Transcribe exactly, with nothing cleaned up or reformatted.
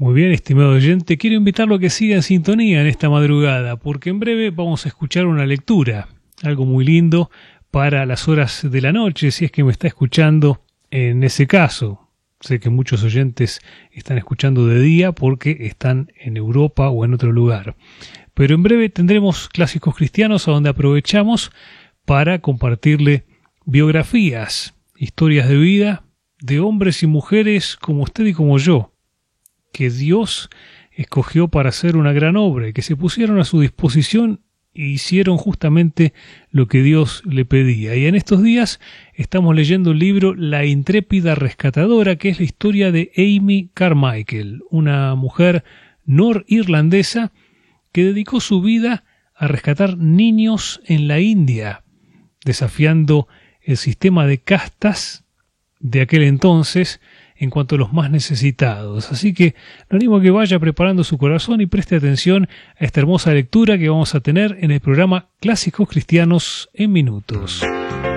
Muy bien, estimado oyente, quiero invitarlo a que siga en sintonía en esta madrugada, porque en breve vamos a escuchar una lectura, algo muy lindo para las horas de la noche, si es que me está escuchando en ese caso. Sé que muchos oyentes están escuchando de día porque están en Europa o en otro lugar. Pero en breve tendremos clásicos cristianos a donde aprovechamos para compartirle biografías, historias de vida de hombres y mujeres como usted y como yo, que Dios escogió para hacer una gran obra y que se pusieron a su disposición e hicieron justamente lo que Dios le pedía. Y en estos días estamos leyendo el libro La intrépida rescatadora, que es la historia de Amy Carmichael, una mujer norirlandesa que dedicó su vida a rescatar niños en la India, desafiando el sistema de castas de aquel entonces en cuanto a los más necesitados. Así que lo animo a que vaya preparando su corazón y preste atención a esta hermosa lectura que vamos a tener en el programa Clásicos Cristianos en Minutos.